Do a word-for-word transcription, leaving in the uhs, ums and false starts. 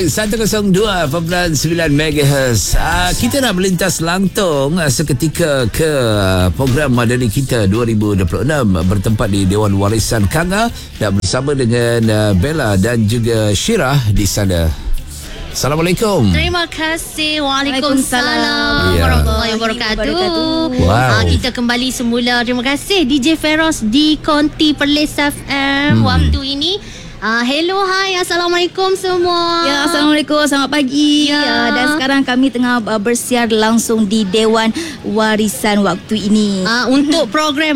Alright, seratus dua perpuluhan sembilan megahertz. Uh, kita nak melintas langsung uh, seketika ke uh, program Madani kita dua ribu dua puluh enam bertempat di Dewan Warisan Kanga dan bersama dengan uh, Bella dan juga Syirah di sana. Assalamualaikum. Terima kasih. Waalaikumsalam Ya. warahmatullahi wabarakatuh. Wow. Ah, kita kembali semula. Terima kasih D J Feros di Konti Perlis F M hmm. waktu ini. Uh, hello, hai, Assalamualaikum semua. Ya, Assalamualaikum, selamat pagi. Ya. Ya, dan sekarang kami tengah uh, bersiar langsung di Dewan Warisan waktu ini. Uh, untuk program